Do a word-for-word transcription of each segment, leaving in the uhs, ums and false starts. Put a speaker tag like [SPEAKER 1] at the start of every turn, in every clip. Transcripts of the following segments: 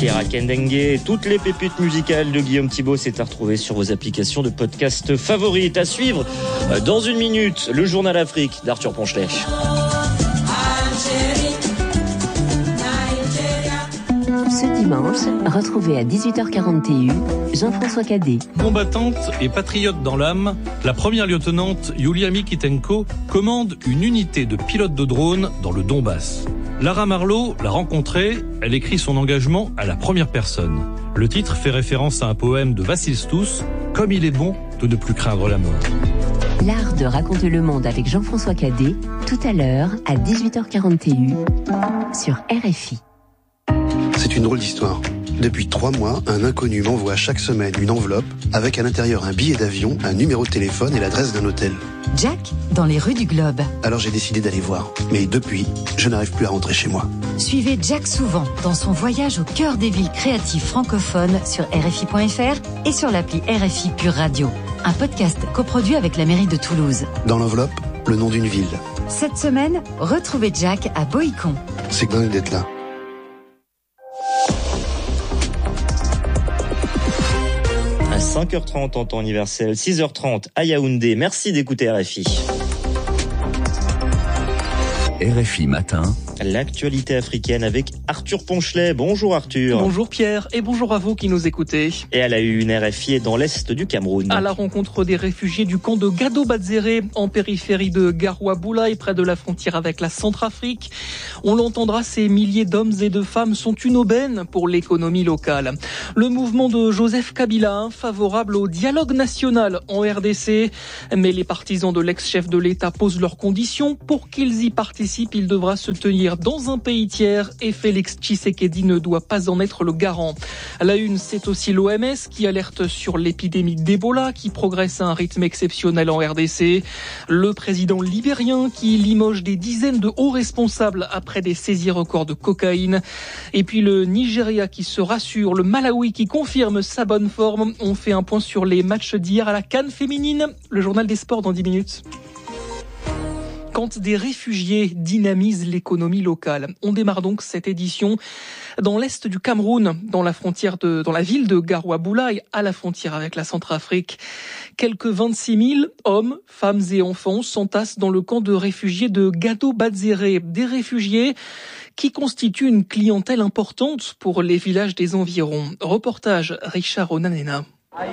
[SPEAKER 1] Pierre Akendengue. Toutes les pépites musicales de Guillaume Thibault, c'est à retrouver sur vos applications de podcast favorites. À suivre dans une minute, le journal Afrique d'Arthur Ponchelet.
[SPEAKER 2] Ce dimanche, retrouvez à dix-huit heures quarante et un Jean-François Cadet.
[SPEAKER 3] Combattante et patriote dans l'âme, la première lieutenant Yulia Mikitenko commande une unité de pilotes de drones dans le Donbass. Lara Marlowe l'a rencontrée, elle écrit son engagement à la première personne. Le titre fait référence à un poème de Vassil Stouss, « Comme il est bon de ne plus craindre la mort ».
[SPEAKER 2] L'art de raconter le monde avec Jean-François Cadet, tout à l'heure à dix-huit heures quarante et un sur R F I.
[SPEAKER 4] C'est une drôle d'histoire. Depuis trois mois, un inconnu m'envoie chaque semaine une enveloppe avec à l'intérieur un billet d'avion, un numéro de téléphone et l'adresse d'un hôtel.
[SPEAKER 5] Jack, dans les rues du Globe.
[SPEAKER 4] Alors j'ai décidé d'aller voir. Mais depuis, je n'arrive plus à rentrer chez moi.
[SPEAKER 5] Suivez Jack souvent dans son voyage au cœur des villes créatives francophones sur R F I point F R et sur l'appli R F I Pure Radio. Un podcast coproduit avec la mairie de Toulouse.
[SPEAKER 4] Dans l'enveloppe, le nom d'une ville.
[SPEAKER 5] Cette semaine, retrouvez Jack à Boïcon.
[SPEAKER 4] C'est dingue d'être là.
[SPEAKER 1] cinq heures trente en temps universel, six heures trente à Yaoundé. Merci d'écouter R F I.
[SPEAKER 6] R F I Matin.
[SPEAKER 1] L'actualité africaine avec Arthur Ponchelet. Bonjour Arthur.
[SPEAKER 7] Bonjour Pierre et bonjour à vous qui nous écoutez.
[SPEAKER 1] Et à la une, R F I est dans l'est du Cameroun.
[SPEAKER 7] À la rencontre des réfugiés du camp de Gado-Bazéré en périphérie de Garoua-Boulaye près de la frontière avec la Centrafrique. On l'entendra, ces milliers d'hommes et de femmes sont une aubaine pour l'économie locale. Le mouvement de Joseph Kabila, favorable au dialogue national en R D C. Mais les partisans de l'ex-chef de l'État posent leurs conditions. Pour qu'ils y participent, il devra se tenir dans un pays tiers et Félix Tshisekedi ne doit pas en être le garant. À la une, c'est aussi l'O M S qui alerte sur l'épidémie d'Ebola qui progresse à un rythme exceptionnel en R D C. Le président libérien qui limoge des dizaines de hauts responsables après des saisies records de cocaïne. Et puis le Nigeria qui se rassure, le Malawi qui confirme sa bonne forme. On fait un point sur les matchs d'hier à la CAN féminine. Le journal des sports dans dix minutes. Quand des réfugiés dynamisent l'économie locale. On démarre donc cette édition dans l'est du Cameroun, dans la frontière de, dans la ville de Garoua-Boulaye, à la frontière avec la Centrafrique. Quelques vingt-six mille hommes, femmes et enfants s'entassent dans le camp de réfugiés de Gado-Bazéré. Des réfugiés qui constituent une clientèle importante pour les villages des environs. Reportage Richard Onanena.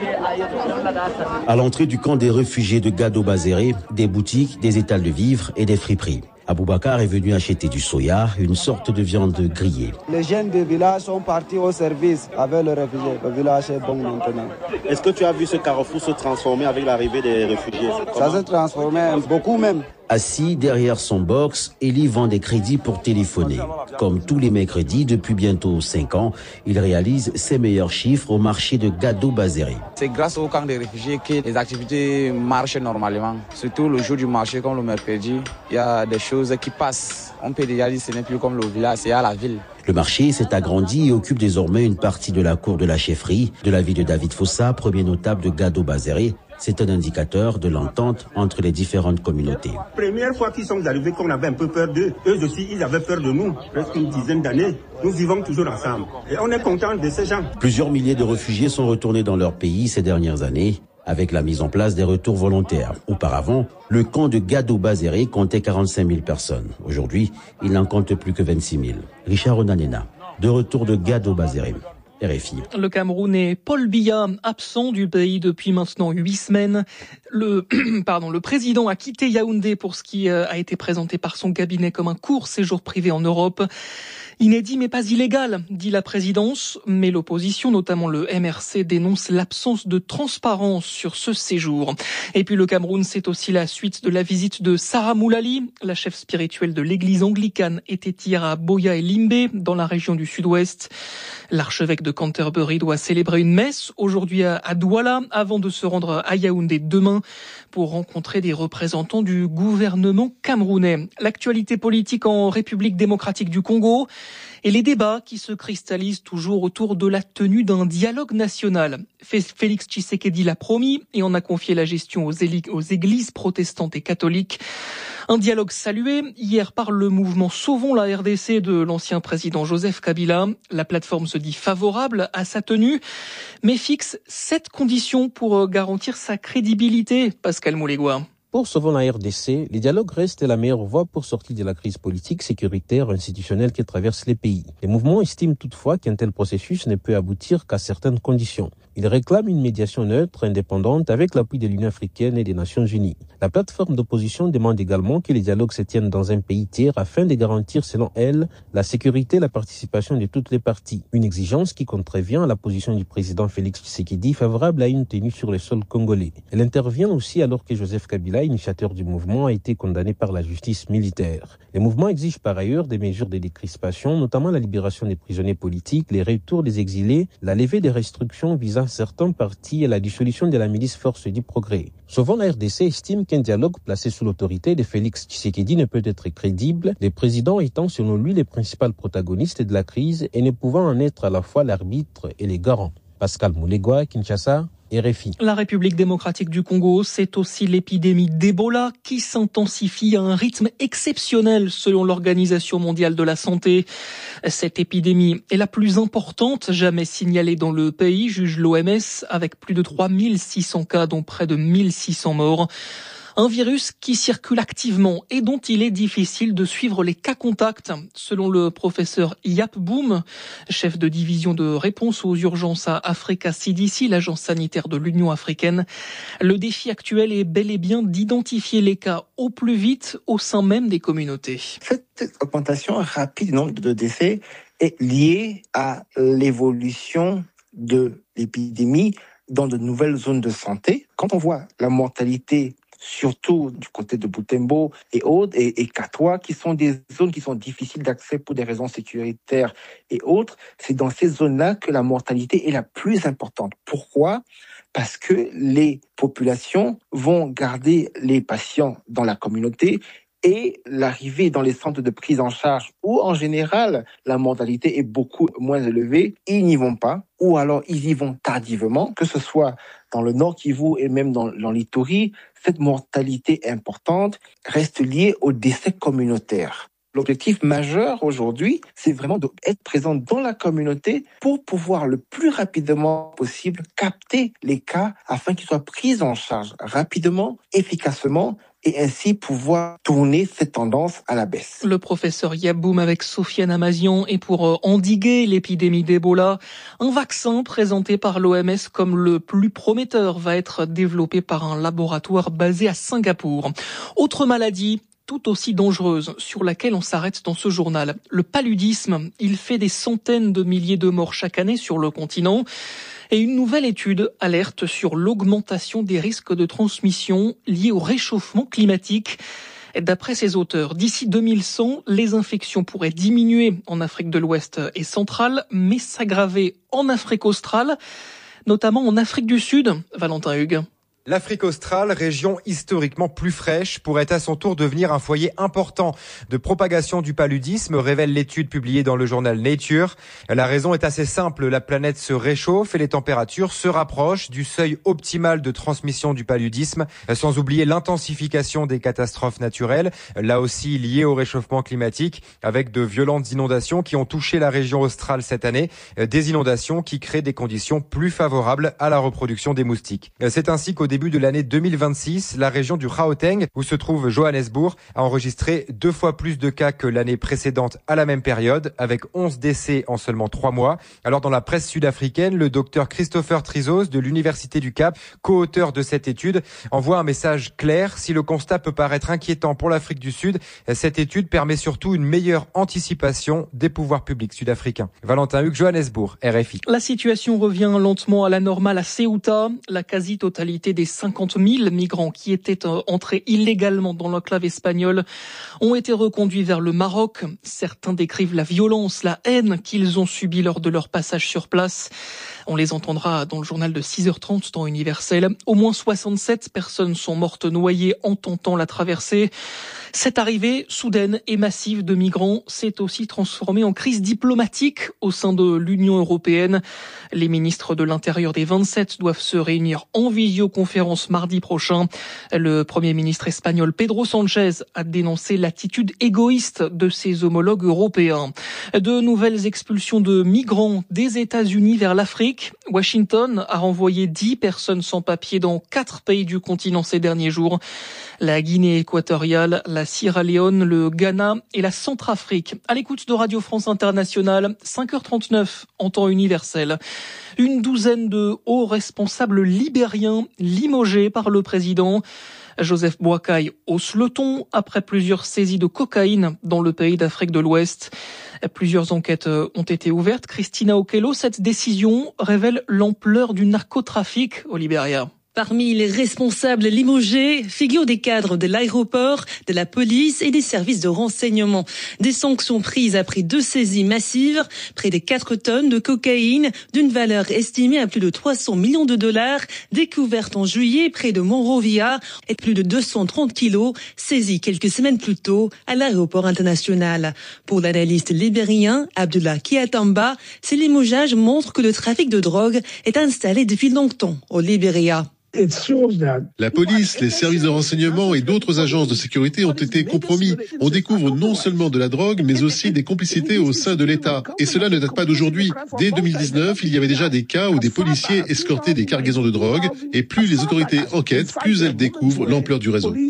[SPEAKER 8] À l'entrée du camp des réfugiés de Gado-Bazéré, des boutiques, des étals de vivres et des friperies. Aboubacar est venu acheter du soya, une sorte de viande grillée.
[SPEAKER 9] Les jeunes du village sont partis au service avec les réfugiés. Le village est bon maintenant.
[SPEAKER 10] Est-ce que tu as vu ce carrefour se transformer avec l'arrivée des réfugiés?
[SPEAKER 9] Ça s'est transformé, beaucoup même.
[SPEAKER 8] Assis derrière son box, Eli vend des crédits pour téléphoner. Comme tous les mercredis, depuis bientôt cinq ans, il réalise ses meilleurs chiffres au marché de Gado-Bazéré.
[SPEAKER 11] C'est grâce au camp des réfugiés que les activités marchent normalement. Surtout le jour du marché, comme le mercredi, il y a des choses qui passent. On peut déjà dire que ce n'est plus comme le village, c'est à la ville.
[SPEAKER 8] Le marché s'est agrandi et occupe désormais une partie de la cour de la chefferie de la ville de David Fossa, premier notable de Gado-Bazéré. C'est un indicateur de l'entente entre les différentes communautés.
[SPEAKER 12] Première fois qu'ils sont arrivés, qu'on avait un peu peur d'eux. Eux aussi, ils avaient peur de nous. Presque une dizaine d'années. Nous vivons toujours ensemble. Et on est content de ces gens.
[SPEAKER 8] Plusieurs milliers de réfugiés sont retournés dans leur pays ces dernières années, avec la mise en place des retours volontaires. Auparavant, le camp de Gado-Bazéré comptait quarante-cinq mille personnes. Aujourd'hui, il n'en compte plus que vingt-six mille. Richard Onanena, de retour de Gado-Bazéré. R F I.
[SPEAKER 7] Le Camerounais Paul Biya, absent du pays depuis maintenant huit semaines. Le, pardon, le président a quitté Yaoundé pour ce qui a été présenté par son cabinet comme un court séjour privé en Europe. Inédit mais pas illégal, dit la présidence, mais l'opposition, notamment le M R C, dénonce l'absence de transparence sur ce séjour. Et puis le Cameroun, c'est aussi la suite de la visite de Sarah Moulali, la chef spirituelle de l'église anglicane, était hier à Boya et Limbe, dans la région du sud-ouest. L'archevêque de Canterbury doit célébrer une messe aujourd'hui à Douala, avant de se rendre à Yaoundé demain pour rencontrer des représentants du gouvernement camerounais. L'actualité politique en République démocratique du Congo et les débats qui se cristallisent toujours autour de la tenue d'un dialogue national. Félix Tshisekedi l'a promis et en a confié la gestion aux églises protestantes et catholiques. Un dialogue salué hier par le mouvement Sauvons la R D C de l'ancien président Joseph Kabila. La plateforme se dit favorable à sa tenue, mais fixe sept conditions pour garantir sa crédibilité. Pascal Moulégois.
[SPEAKER 13] Pour Sauvons la R D C, le dialogue reste la meilleure voie pour sortir de la crise politique, sécuritaire, institutionnelle qui traverse les pays. Les mouvements estiment toutefois qu'un tel processus ne peut aboutir qu'à certaines conditions. Ils réclament une médiation neutre, indépendante, avec l'appui de l'Union africaine et des Nations unies. La plateforme d'opposition demande également que les dialogues se tiennent dans un pays tiers afin de garantir, selon elle, la sécurité et la participation de toutes les parties. Une exigence qui contrevient à la position du président Félix Tshisekedi favorable à une tenue sur le sol congolais. Elle intervient aussi alors que Joseph Kabila, initiateur du mouvement, a été condamné par la justice militaire. Le mouvement exige par ailleurs des mesures de décrispation, notamment la libération des prisonniers politiques, les retours des exilés, la levée des restrictions visant certains partis et la dissolution de la milice Force du Progrès. Sauvons la R D C estime qu'un dialogue placé sous l'autorité de Félix Tshisekedi ne peut être crédible, les présidents étant selon lui les principaux protagonistes de la crise et ne pouvant en être à la fois l'arbitre et les garants. Pascal Moulégois, Kinshasa, R F I.
[SPEAKER 7] La République démocratique du Congo, c'est aussi l'épidémie d'Ebola qui s'intensifie à un rythme exceptionnel selon l'Organisation mondiale de la santé. Cette épidémie est la plus importante jamais signalée dans le pays, juge l'O M S, avec plus de trois mille six cents cas dont près de mille six cents morts. Un virus qui circule activement et dont il est difficile de suivre les cas contacts. Selon le professeur Yap Boum, chef de division de réponse aux urgences à Africa C D C, l'agence sanitaire de l'Union africaine, le défi actuel est bel et bien d'identifier les cas au plus vite au sein même des communautés.
[SPEAKER 14] Cette augmentation rapide du nombre de décès est liée à l'évolution de l'épidémie dans de nouvelles zones de santé. Quand on voit la mortalité surtout du côté de Butembo et autres, et, et Katwa, qui sont des zones qui sont difficiles d'accès pour des raisons sécuritaires et autres, c'est dans ces zones-là que la mortalité est la plus importante. Pourquoi ? Parce que les populations vont garder les patients dans la communauté et l'arrivée dans les centres de prise en charge où, en général, la mortalité est beaucoup moins élevée, ils n'y vont pas, ou alors ils y vont tardivement, que ce soit dans le Nord Kivu et même dans, dans l'Ituri, cette mortalité importante reste liée au décès communautaire. L'objectif majeur aujourd'hui, c'est vraiment d'être présent dans la communauté pour pouvoir le plus rapidement possible capter les cas afin qu'ils soient pris en charge rapidement, efficacement, et ainsi pouvoir tourner cette tendance à la baisse.
[SPEAKER 7] Le professeur Yaboum avec Sofiane Amazian. Et pour endiguer l'épidémie d'Ebola, un vaccin présenté par l'O M S comme le plus prometteur va être développé par un laboratoire basé à Singapour. Autre maladie tout aussi dangereuse, sur laquelle on s'arrête dans ce journal. Le paludisme, il fait des centaines de milliers de morts chaque année sur le continent. Et une nouvelle étude alerte sur l'augmentation des risques de transmission liés au réchauffement climatique. D'après ses auteurs, d'ici deux mille cent, les infections pourraient diminuer en Afrique de l'Ouest et centrale, mais s'aggraver en Afrique australe, notamment en Afrique du Sud. Valentin Hugues.
[SPEAKER 15] L'Afrique australe, région historiquement plus fraîche, pourrait à son tour devenir un foyer important de propagation du paludisme, révèle l'étude publiée dans le journal Nature. La raison est assez simple, la planète se réchauffe et les températures se rapprochent du seuil optimal de transmission du paludisme, sans oublier l'intensification des catastrophes naturelles, là aussi liées au réchauffement climatique, avec de violentes inondations qui ont touché la région australe cette année, des inondations qui créent des conditions plus favorables à la reproduction des moustiques. C'est ainsi qu'au début de l'année deux mille vingt-six, la région du Gauteng, où se trouve Johannesburg, a enregistré deux fois plus de cas que l'année précédente à la même période, avec onze décès en seulement trois mois. Alors dans la presse sud-africaine, le docteur Christopher Trizos de l'Université du Cap, co-auteur de cette étude, envoie un message clair. Si le constat peut paraître inquiétant pour l'Afrique du Sud, cette étude permet surtout une meilleure anticipation des pouvoirs publics sud-africains. Valentin Hugues, Johannesburg, R F I.
[SPEAKER 7] La situation revient lentement à la normale à Ceuta. La quasi-totalité des cinquante mille migrants qui étaient entrés illégalement dans l'enclave espagnole ont été reconduits vers le Maroc. Certains décrivent la violence, la haine qu'ils ont subie lors de leur passage sur place. On les entendra dans le journal de six heures trente, temps universel. Au moins soixante-sept personnes sont mortes noyées en tentant la traversée. Cette arrivée soudaine et massive de migrants s'est aussi transformée en crise diplomatique au sein de l'Union européenne. Les ministres de l'Intérieur des vingt-sept doivent se réunir en visioconférence mardi prochain. Le Premier ministre espagnol Pedro Sánchez a dénoncé l'attitude égoïste de ses homologues européens. De nouvelles expulsions de migrants des États-Unis vers l'Afrique. Washington a renvoyé dix personnes sans papier dans quatre pays du continent ces derniers jours. La Guinée équatoriale, la Sierra Leone, le Ghana et la Centrafrique. À l'écoute de Radio France Internationale, cinq heures trente-neuf en temps universel. Une douzaine de hauts responsables libériens limogés par le président. Joseph Boakai hausse le ton après plusieurs saisies de cocaïne dans le pays d'Afrique de l'Ouest. Plusieurs enquêtes ont été ouvertes. Christina Okello, cette décision révèle l'ampleur du narcotrafic au Libéria.
[SPEAKER 16] Parmi les responsables limogés figurent des cadres de l'aéroport, de la police et des services de renseignement. Des sanctions prises après deux saisies massives, près de quatre tonnes de cocaïne d'une valeur estimée à plus de trois cents millions de dollars, découvertes en juillet près de Monrovia et plus de deux cent trente kilos saisis quelques semaines plus tôt à l'aéroport international. Pour l'analyste libérien Abdullah Kiatamba, ces limogeages montrent que le trafic de drogue est installé depuis longtemps au Libéria.
[SPEAKER 17] La police, les services de renseignement et d'autres agences de sécurité ont été compromis. On découvre non seulement de la drogue, mais aussi des complicités au sein de l'État. Et cela ne date pas d'aujourd'hui. Dès deux mille dix-neuf, il y avait déjà des cas où des policiers escortaient des cargaisons de drogue. Et plus les autorités enquêtent, plus elles découvrent l'ampleur du réseau.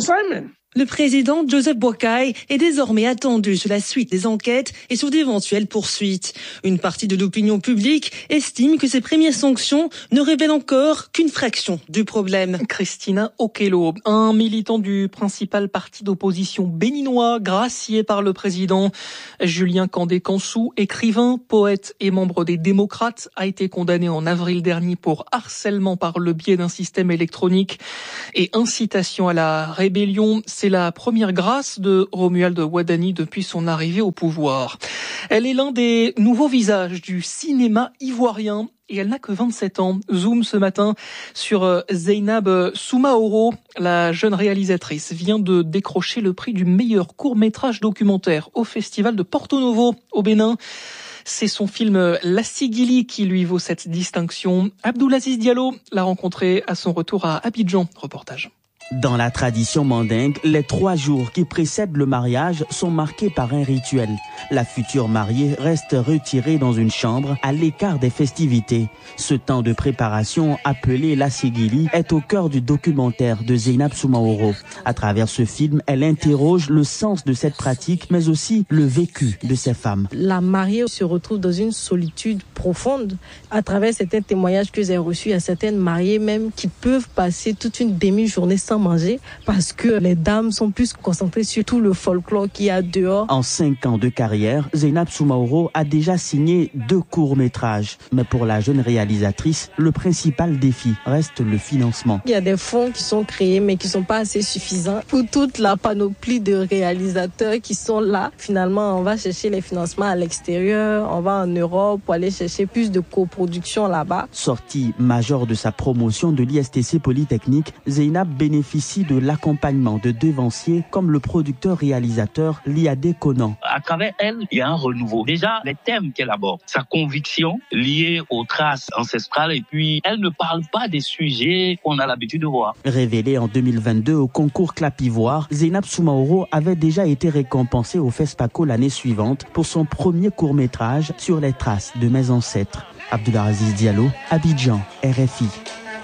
[SPEAKER 16] Le président Joseph Boakai est désormais attendu sur la suite des enquêtes et sur d'éventuelles poursuites. Une partie de l'opinion publique estime que ces premières sanctions ne révèlent encore qu'une fraction du problème.
[SPEAKER 7] Christina Okello, un militant du principal parti d'opposition béninois, gracié par le président. Julien Kandé-Kansou, écrivain, poète et membre des démocrates, a été condamné en avril dernier pour harcèlement par le biais d'un système électronique et incitation à la rébellion. C'est la première grâce de Romuald Wadani depuis son arrivée au pouvoir. Elle est l'un des nouveaux visages du cinéma ivoirien et elle n'a que vingt-sept ans. Zoom ce matin sur Zeynab Soumaoro. La jeune réalisatrice vient de décrocher le prix du meilleur court-métrage documentaire au festival de Porto Novo au Bénin. C'est son film La Sigili qui lui vaut cette distinction. Abdoulaziz Diallo l'a rencontré à son retour à Abidjan. Reportage.
[SPEAKER 18] Dans la tradition mandingue, les trois jours qui précèdent le mariage sont marqués par un rituel. La future mariée reste retirée dans une chambre à l'écart des festivités. Ce temps de préparation, appelé La Sigili, est au cœur du documentaire de Zeynab Soumaoro. À travers ce film, elle interroge le sens de cette pratique, mais aussi le vécu de ces femmes.
[SPEAKER 19] La mariée se retrouve dans une solitude profonde. À travers certains témoignages que j'ai reçus, il y a certaines mariées même qui peuvent passer toute une demi-journée sans manger parce que les dames sont plus concentrées sur tout le folklore qu'il y a dehors.
[SPEAKER 18] En cinq ans de carrière, Zeynab Soumaoro a déjà signé deux courts-métrages. Mais pour la jeune réalisatrice, le principal défi reste le financement.
[SPEAKER 19] Il y a des fonds qui sont créés mais qui ne sont pas assez suffisants. Pour toute la panoplie de réalisateurs qui sont là, finalement, on va chercher les financements à l'extérieur, on va en Europe pour aller chercher plus de coproduction là-bas.
[SPEAKER 18] Sortie majeure de sa promotion de l'I S T C Polytechnique, Zeynab bénéficie de l'accompagnement de devanciers comme le producteur-réalisateur Liadé Conan.
[SPEAKER 20] À travers elle, il y a un renouveau. Déjà, les thèmes qu'elle aborde, sa conviction liée aux traces ancestrales, et puis elle ne parle pas des sujets qu'on a l'habitude de voir.
[SPEAKER 18] Révélée en deux mille vingt-deux au concours Clapivoire, Zeynab Soumaoro avait déjà été récompensée au FESPACO l'année suivante pour son premier court-métrage sur les traces de mes ancêtres. Abdoulaziz Diallo, Abidjan, R F I.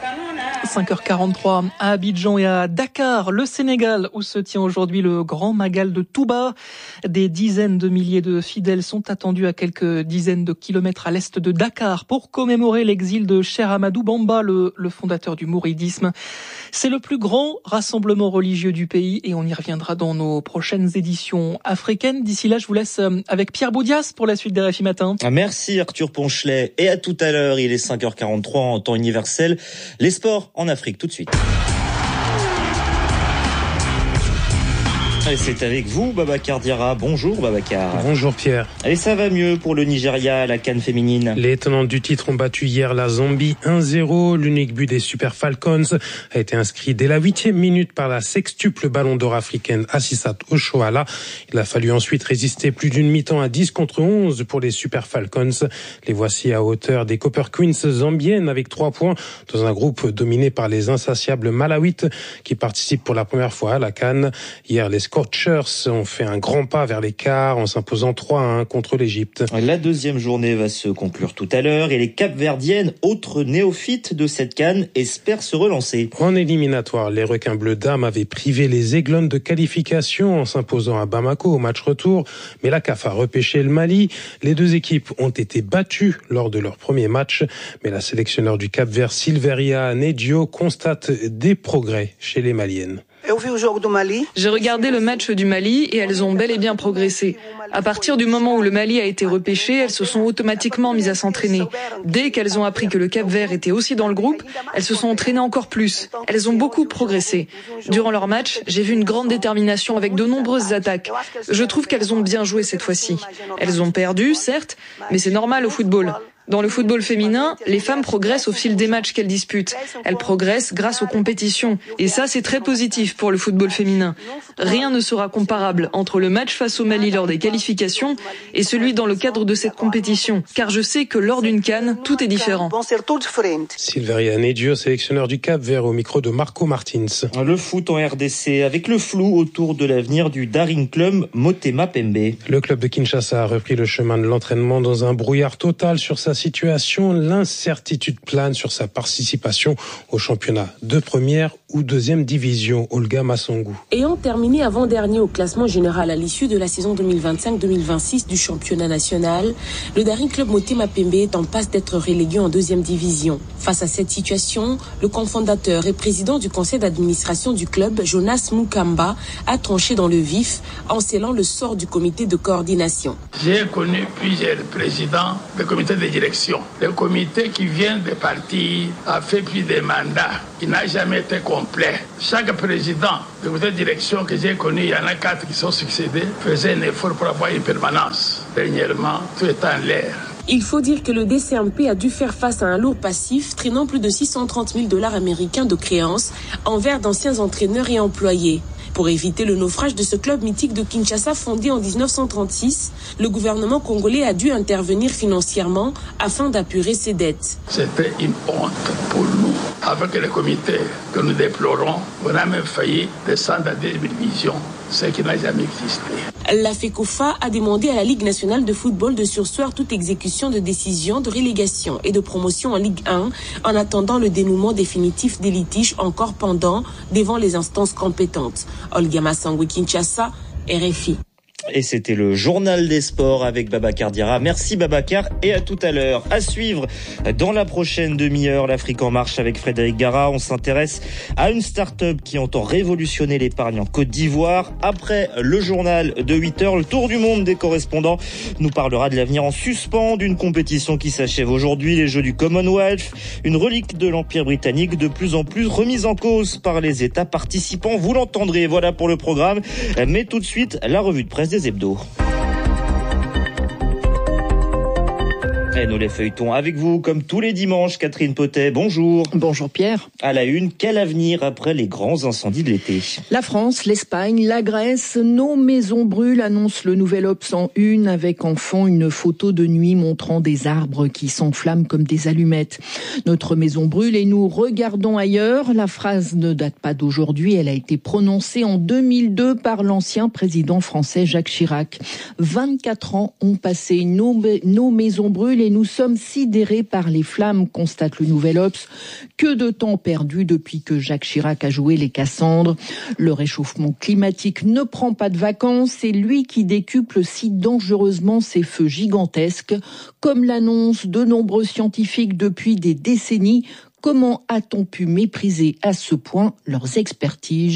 [SPEAKER 7] cinq heures quarante-trois à Abidjan et à Dakar, le Sénégal, où se tient aujourd'hui le grand Magal de Touba. Des dizaines de milliers de fidèles sont attendus à quelques dizaines de kilomètres à l'est de Dakar pour commémorer l'exil de Cheikh Ahmadou Bamba, le, le fondateur du mouridisme. C'est le plus grand rassemblement religieux du pays et on y reviendra dans nos prochaines éditions africaines. D'ici là, je vous laisse avec Pierre Boudias pour la suite des R F I Matin.
[SPEAKER 1] Merci Arthur Ponchelet et à tout à l'heure. Il est cinq heures quarante-trois en temps universel. Les sports en Afrique tout de suite. Et c'est avec vous, Babacar Diarra. Bonjour, Babacar.
[SPEAKER 21] Bonjour, Pierre.
[SPEAKER 1] Et ça va mieux pour le Nigeria à la CAN féminine.
[SPEAKER 21] Les tenantes du titre ont battu hier la Zambie un zéro. L'unique but des Super Falcons a été inscrit dès la huitième minute par la sextuple ballon d'or africaine Assissat Oshoala. Il a fallu ensuite résister plus d'une mi-temps à dix contre onze pour les Super Falcons. Les voici à hauteur des Copper Queens zambiennes avec trois points dans un groupe dominé par les insatiables Malawites qui participent pour la première fois à la CAN. Hier, les Scorchers ont fait un grand pas vers les quarts en s'imposant trois à un contre l'Égypte.
[SPEAKER 1] La deuxième journée va se conclure tout à l'heure et les Capverdiennes, autres néophytes de cette CAN, espèrent se relancer.
[SPEAKER 21] En éliminatoire, les requins bleus dames avaient privé les Aiglons de qualification en s'imposant à Bamako au match retour, mais la C A F a repêché le Mali. Les deux équipes ont été battues lors de leur premier match, mais la sélectionneur du Cap-Vert, Silveria Nedio, constate des progrès chez les Maliennes.
[SPEAKER 22] J'ai regardé le match du Mali et elles ont bel et bien progressé. À partir du moment où le Mali a été repêché, elles se sont automatiquement mises à s'entraîner. Dès qu'elles ont appris que le Cap-Vert était aussi dans le groupe, elles se sont entraînées encore plus. Elles ont beaucoup progressé. Durant leur match, j'ai vu une grande détermination avec de nombreuses attaques. Je trouve qu'elles ont bien joué cette fois-ci. Elles ont perdu, certes, mais c'est normal au football. Dans le football féminin, les femmes progressent au fil des matchs qu'elles disputent. Elles progressent grâce aux compétitions. Et ça, c'est très positif pour le football féminin. Rien ne sera comparable entre le match face au Mali lors des qualifications et celui dans le cadre de cette compétition. Car je sais que lors d'une CAN, tout est différent.
[SPEAKER 21] Silveria Nedio, sélectionneur du Cap-Vert au micro de Marco Martins.
[SPEAKER 1] Le foot en R D C avec le flou autour de l'avenir du Daring Club Motema Pembe.
[SPEAKER 21] Le club de Kinshasa a repris le chemin de l'entraînement dans un brouillard total sur sa situation. L'incertitude plane sur sa participation au championnat de première ou deuxième division. Olga Massongou.
[SPEAKER 23] Ayant terminé avant-dernier au classement général à l'issue de la saison deux mille vingt-cinq deux mille vingt-six du championnat national, le Daring Club Motema Pembe est en passe d'être relégué en deuxième division. Face à cette situation, le cofondateur et président du conseil d'administration du club, Jonas Mukamba, a tranché dans le vif en scellant le sort du comité de coordination.
[SPEAKER 24] J'ai connu plusieurs présidents du comité de direction. Le comité qui vient de partir a fait plus de mandats. Il n'a jamais été complet. Chaque président du comité de direction que j'ai connu, il y en a quatre qui sont succédés, faisait un effort pour avoir une permanence. Dernièrement, tout est en l'air.
[SPEAKER 23] Il faut dire que le D C M P a dû faire face à un lourd passif traînant plus de six cent trente mille dollars américains de créances envers d'anciens entraîneurs et employés. Pour éviter le naufrage de ce club mythique de Kinshasa fondé en dix-neuf cent trente-six, le gouvernement congolais a dû intervenir financièrement afin d'apurer ses dettes.
[SPEAKER 24] C'était une honte pour nous. Avec le comité que nous déplorons, on a même failli descendre à deux divisions, ce qui n'a jamais existé.
[SPEAKER 23] La FECOFA a demandé à la Ligue nationale de football de surseoir toute exécution de décision de relégation et de promotion en Ligue un en attendant le dénouement définitif des litiges encore pendants devant les instances compétentes. Olga Massongou, Kinshasa, R F I.
[SPEAKER 1] Et c'était le journal des sports avec Babacar Diarra. Merci Babacar et à tout à l'heure. À suivre dans la prochaine demi-heure, l'Afrique en marche avec Frédéric Gara. On s'intéresse à une start-up qui entend révolutionner l'épargne en Côte d'Ivoire. Après le journal de huit heures, le tour du monde des correspondants nous parlera de l'avenir en suspens d'une compétition qui s'achève aujourd'hui, les Jeux du Commonwealth. Une relique de l'Empire britannique de plus en plus remise en cause par les États participants. Vous l'entendrez, voilà pour le programme. Mais tout de suite, la revue de presse des hebdos. Et nous les feuilletons avec vous, comme tous les dimanches. Catherine Potet, bonjour.
[SPEAKER 25] Bonjour Pierre.
[SPEAKER 1] À la une, quel avenir après les grands incendies de l'été?
[SPEAKER 25] La France, l'Espagne, la Grèce, nos maisons brûlent, annonce le Nouvel Obs en une, avec en fond une photo de nuit montrant des arbres qui s'enflamment comme des allumettes. Notre maison brûle et nous regardons ailleurs. La phrase ne date pas d'aujourd'hui, elle a été prononcée en deux mille deux par l'ancien président français Jacques Chirac. vingt-quatre ans ont passé, nos, nos maisons brûlent et nous sommes sidérés par les flammes, constate le Nouvel Obs. Que de temps perdu depuis que Jacques Chirac a joué les Cassandres. Le réchauffement climatique ne prend pas de vacances, c'est lui qui décuple si dangereusement ces feux gigantesques, comme l'annoncent de nombreux scientifiques depuis des décennies. Comment a-t-on pu mépriser à ce point leurs expertises,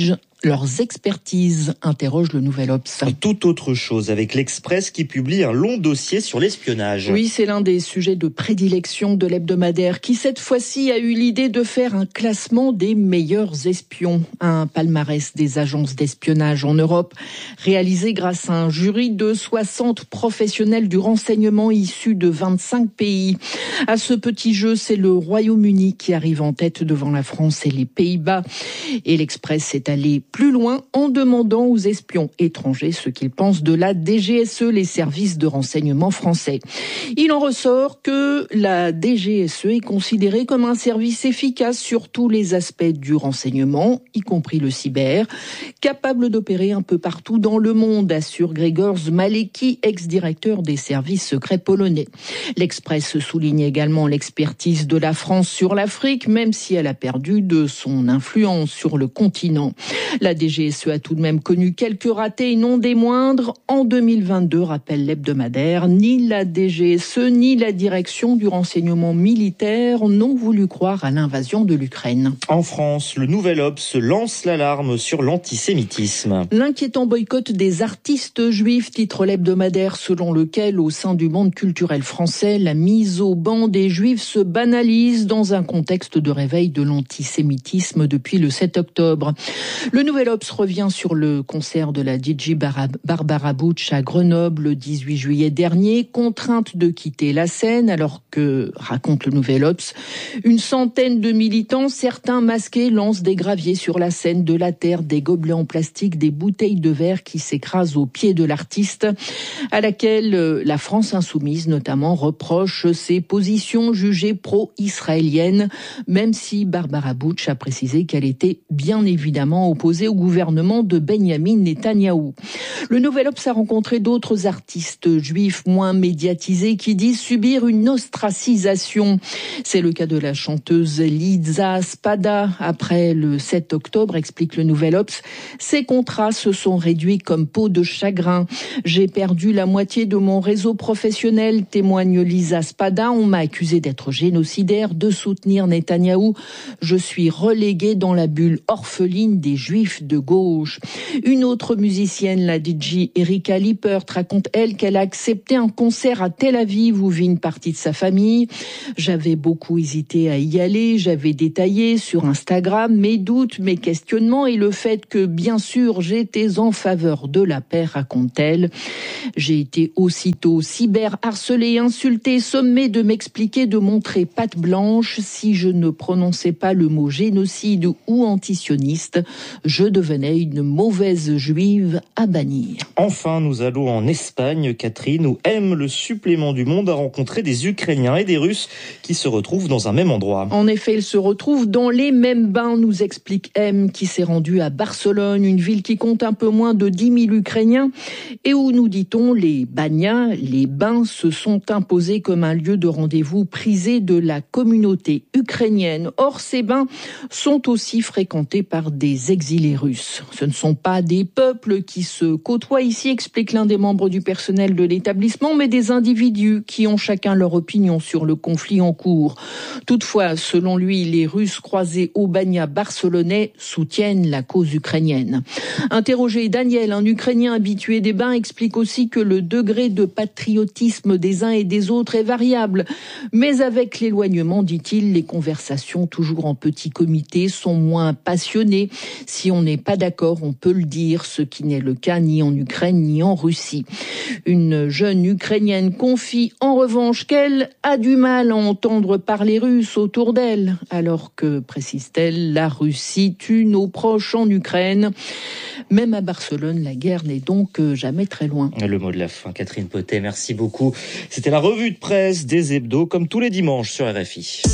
[SPEAKER 25] leurs expertises, interroge le Nouvel Obs.
[SPEAKER 1] Tout autre chose avec l'Express qui publie un long dossier sur l'espionnage.
[SPEAKER 25] Oui, c'est l'un des sujets de prédilection de l'hebdomadaire qui cette fois-ci a eu l'idée de faire un classement des meilleurs espions. Un palmarès des agences d'espionnage en Europe réalisé grâce à un jury de soixante professionnels du renseignement issus de vingt-cinq pays. À ce petit jeu, c'est le Royaume-Uni qui arrive en tête devant la France et les Pays-Bas. Et l'Express est allé plus loin en demandant aux espions étrangers ce qu'ils pensent de la D G S E, les services de renseignement français. Il en ressort que la D G S E est considérée comme un service efficace sur tous les aspects du renseignement, y compris le cyber, capable d'opérer un peu partout dans le monde, assure Grzegorz Malecki, ex-directeur des services secrets polonais. L'Express souligne également l'expertise de la France sur l'Afrique, même si elle a perdu de son influence sur le continent. La D G S E a tout de même connu quelques ratés et non des moindres. En deux mille vingt-deux, rappelle l'hebdomadaire, ni la D G S E ni la direction du renseignement militaire n'ont voulu croire à l'invasion de l'Ukraine.
[SPEAKER 1] En France, le Nouvel Obs lance l'alarme sur l'antisémitisme.
[SPEAKER 25] L'inquiétant boycott des artistes juifs, titre l'hebdomadaire, selon lequel, au sein du monde culturel français, la mise au ban des juifs se banalise dans un contexte de réveil de l'antisémitisme depuis le sept octobre. Le Nouvel Obs revient sur le concert de la D J Barbara Butch à Grenoble le dix-huit juillet dernier, contrainte de quitter la scène alors que, raconte le Nouvel Obs, une centaine de militants, certains masqués, lancent des graviers sur la scène, de la terre, des gobelets en plastique, des bouteilles de verre qui s'écrasent aux pieds de l'artiste, à laquelle la France insoumise notamment reproche ses positions jugées pro-israéliennes, même si Barbara Butch a précisé qu'elle était bien évidemment opposée au gouvernement de Benyamin Netanyahou. Le Nouvel Obs a rencontré d'autres artistes juifs moins médiatisés qui disent subir une ostracisation. C'est le cas de la chanteuse Liza Spada. Après le sept octobre, explique le Nouvel Obs, ses contrats se sont réduits comme peau de chagrin. J'ai perdu la moitié de mon réseau professionnel, témoigne Liza Spada. On m'a accusé d'être génocidaire, de soutenir Netanyahou. Je suis reléguée dans la bulle orpheline des juifs de gauche. Une autre musicienne, la D J Erika Lippert, raconte elle qu'elle a accepté un concert à Tel Aviv où vit une partie de sa famille. J'avais beaucoup hésité à y aller, j'avais détaillé sur Instagram mes doutes, mes questionnements et le fait que, bien sûr, j'étais en faveur de la paix, raconte-t-elle. J'ai été aussitôt cyber-harcelée, insultée, sommée de m'expliquer, de montrer patte blanche. Si je ne prononçais pas le mot génocide ou antisioniste, je devenais une mauvaise juive à bannir.
[SPEAKER 1] Enfin, nous allons en Espagne, Catherine, où M, le supplément du Monde, a rencontré des Ukrainiens et des Russes qui se retrouvent dans un même endroit.
[SPEAKER 25] En effet, ils se retrouvent dans les mêmes bains, nous explique M, qui s'est rendu à Barcelone, une ville qui compte un peu moins de dix mille Ukrainiens, et où, nous dit-on, les banias, les bains, se sont imposés comme un lieu de rendez-vous prisé de la communauté ukrainienne. Or, ces bains sont aussi fréquentés par des exilés russes. Ce ne sont pas des peuples qui se côtoient ici, explique l'un des membres du personnel de l'établissement, mais des individus qui ont chacun leur opinion sur le conflit en cours. Toutefois, selon lui, les Russes croisés au banya barcelonais soutiennent la cause ukrainienne. Interrogé, Daniel, un Ukrainien habitué des bains, explique aussi que le degré de patriotisme des uns et des autres est variable. Mais avec l'éloignement, dit-il, les conversations, toujours en petit comité, sont moins passionnées. Si on n'est pas d'accord, on peut le dire, ce qui n'est le cas ni en Ukraine ni en Russie. Une jeune Ukrainienne confie en revanche qu'elle a du mal à entendre parler russe autour d'elle, alors que, précise-t-elle, la Russie tue nos proches en Ukraine. Même à Barcelone, la guerre n'est donc jamais très loin.
[SPEAKER 1] Le mot de la fin, Catherine Potet, merci beaucoup. C'était la revue de presse des hebdos, comme tous les dimanches sur R F I.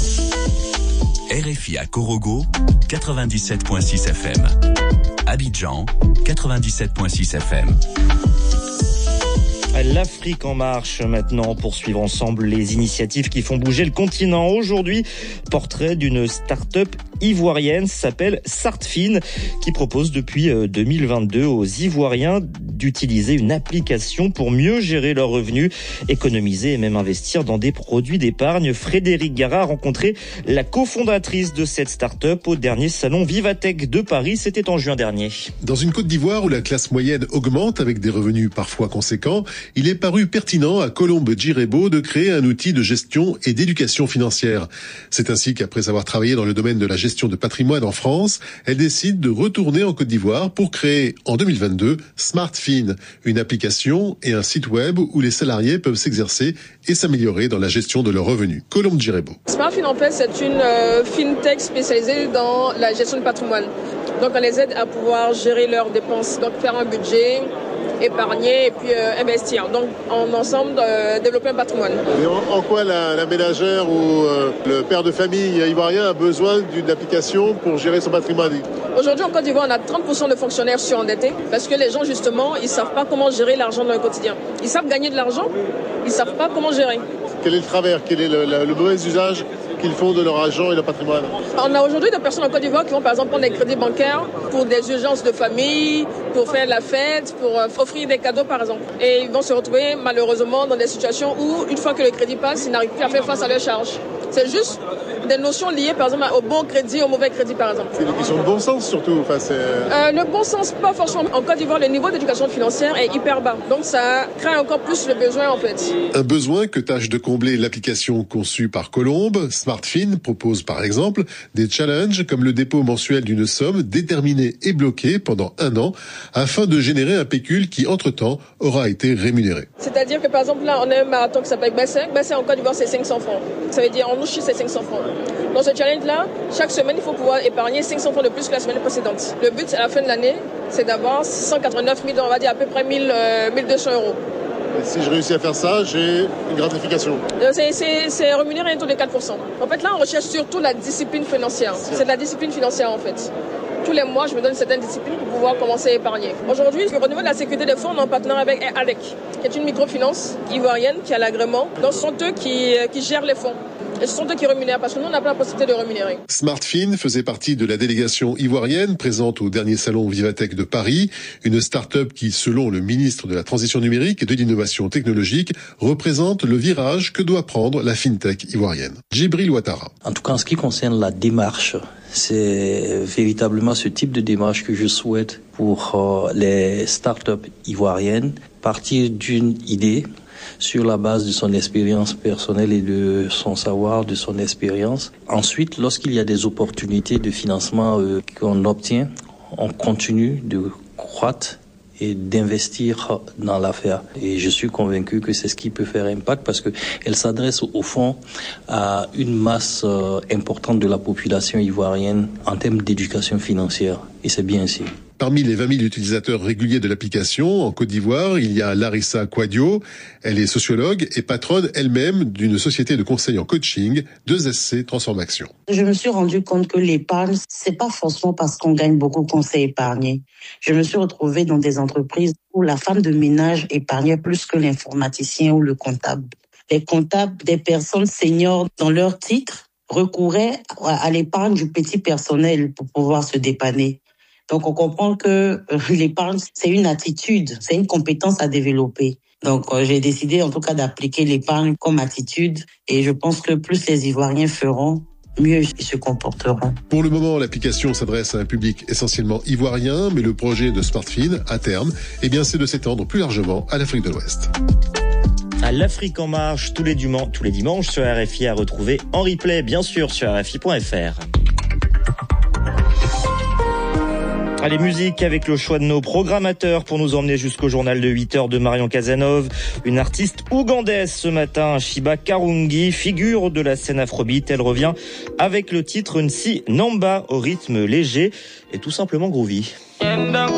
[SPEAKER 2] R F I à Korogo, quatre-vingt-dix-sept virgule six F M. Abidjan, quatre-vingt-dix-sept virgule six F M.
[SPEAKER 1] L'Afrique en marche maintenant, pour suivre ensemble les initiatives qui font bouger le continent. Aujourd'hui, portrait d'une start-up ivoirienne s'appelle Sartfin, qui propose depuis deux mille vingt-deux aux Ivoiriens d'utiliser une application pour mieux gérer leurs revenus, économiser et même investir dans des produits d'épargne. Frédéric Gara a rencontré la cofondatrice de cette start-up au dernier salon Vivatech de Paris. C'était en juin dernier.
[SPEAKER 17] Dans une Côte d'Ivoire où la classe moyenne augmente avec des revenus parfois conséquents, il est paru pertinent à Colombe Djirebo de créer un outil de gestion et d'éducation financière. C'est ainsi qu'après avoir travaillé dans le domaine de la gestion de patrimoine en France, elle décide de retourner en Côte d'Ivoire pour créer en deux mille vingt-deux SmartFin, une application et un site web où les salariés peuvent s'exercer et s'améliorer dans la gestion de leurs revenus. Colombe Djirebo.
[SPEAKER 3] SmartFin, en fait, c'est une euh, fintech spécialisée dans la gestion du patrimoine. Donc, on les aide à pouvoir gérer leurs dépenses, donc faire un budget, épargner et puis euh, investir. Donc, en ensemble, euh, développer un patrimoine.
[SPEAKER 17] Et en, en quoi la, la ménagère ou euh, le père de famille ivoirien a besoin d'une application pour gérer son patrimoine?
[SPEAKER 3] Aujourd'hui, en Côte d'Ivoire, on a trente pour cent de fonctionnaires surendettés parce que les gens, justement, ils savent pas comment gérer l'argent dans le quotidien. Ils savent gagner de l'argent, ils savent pas comment gérer.
[SPEAKER 17] Quel est le travers? Quel est le, le, le mauvais usage qu'ils font de leur argent et leur patrimoine?
[SPEAKER 3] On a aujourd'hui des personnes en Côte d'Ivoire qui vont par exemple prendre des crédits bancaires pour des urgences de famille, pour faire la fête, pour offrir des cadeaux par exemple. Et ils vont se retrouver malheureusement dans des situations où une fois que le crédit passe, ils n'arrivent plus à faire face à leurs charges. C'est juste des notions liées par exemple au bon crédit, au mauvais crédit par exemple.
[SPEAKER 17] C'est une question de bon sens surtout. Enfin, c'est...
[SPEAKER 3] Euh, le bon sens, pas forcément. En Côte d'Ivoire, le niveau d'éducation financière est hyper bas. Donc ça crée encore plus le besoin en fait.
[SPEAKER 17] Un besoin que tâche de combler l'application conçue par Colombe. SmartFin propose par exemple des challenges comme le dépôt mensuel d'une somme déterminée et bloquée pendant un an afin de générer un pécule qui entre-temps aura été rémunéré.
[SPEAKER 3] C'est-à-dire que par exemple là, on a un marathon qui s'appelle Bassin. Bassin en Côte d'Ivoire, c'est cinq cents francs. Ça veut dire en Ouchi, c'est cinq cents francs. Dans ce challenge-là, chaque semaine, il faut pouvoir épargner cinq cents francs de plus que la semaine précédente. Le but, à la fin de l'année, c'est d'avoir six cent quatre-vingt-neuf mille, on va dire à peu près mille, euh, mille deux cents euros.
[SPEAKER 17] Et si je réussis à faire ça, j'ai une gratification.
[SPEAKER 3] C'est, c'est, c'est rémunéré autour de quatre pour cent. En fait, là, on recherche surtout la discipline financière. C'est de la discipline financière, en fait. Tous les mois, je me donne une certaine discipline pour pouvoir commencer à épargner. Aujourd'hui, au niveau de la sécurité des fonds, on est en partenariat avec ALEC, qui est une microfinance ivoirienne qui a l'agrément. Donc, ce sont eux qui, qui gèrent les fonds. Et ce sont eux qui rémunèrent, parce que nous, on n'a pas la possibilité de rémunérer.
[SPEAKER 17] SmartFin faisait partie de la délégation ivoirienne présente au dernier salon Vivatech de Paris, une start-up qui, selon le ministre de la Transition numérique et de l'innovation technologique, représente le virage que doit prendre la fintech ivoirienne. Djibril Ouattara.
[SPEAKER 4] En tout cas, en ce qui concerne la démarche, c'est véritablement ce type de démarche que je souhaite pour euh, les start-up ivoiriennes, partir d'une idée sur la base de son expérience personnelle et de son savoir, de son expérience. Ensuite, lorsqu'il y a des opportunités de financement euh, qu'on obtient, on continue de croître et d'investir dans l'affaire. Et je suis convaincu que c'est ce qui peut faire impact parce que elle s'adresse au fond à une masse euh, importante de la population ivoirienne en termes d'éducation financière. Et c'est bien ainsi.
[SPEAKER 17] Parmi les vingt mille utilisateurs réguliers de l'application, en Côte d'Ivoire, il y a Larissa Quadio. Elle est sociologue et patronne elle-même d'une société de conseil en coaching, deux S C Transformation.
[SPEAKER 5] Je me suis rendu compte que l'épargne, c'est pas forcément parce qu'on gagne beaucoup qu'on sait épargner. Je me suis retrouvée dans des entreprises où la femme de ménage épargnait plus que l'informaticien ou le comptable. Les comptables, des personnes seniors dans leur titre, recouraient à l'épargne du petit personnel pour pouvoir se dépanner. Donc, on comprend que l'épargne, c'est une attitude, c'est une compétence à développer. Donc, j'ai décidé en tout cas d'appliquer l'épargne comme attitude et je pense que plus les Ivoiriens feront, mieux ils se comporteront.
[SPEAKER 17] Pour le moment, l'application s'adresse à un public essentiellement ivoirien, mais le projet de SmartFin, à terme, eh bien, c'est de s'étendre plus largement à l'Afrique de l'Ouest.
[SPEAKER 1] À l'Afrique en marche, tous les, diman- tous les dimanches sur R F I à retrouver en replay, bien sûr, sur R F I point F R. Allez, musique avec le choix de nos programmateurs pour nous emmener jusqu'au journal de huit heures de Marion Casanov. Une artiste ougandaise ce matin, Shiba Karungi, figure de la scène afrobeat. Elle revient avec le titre Nsi Namba au rythme léger et tout simplement groovy.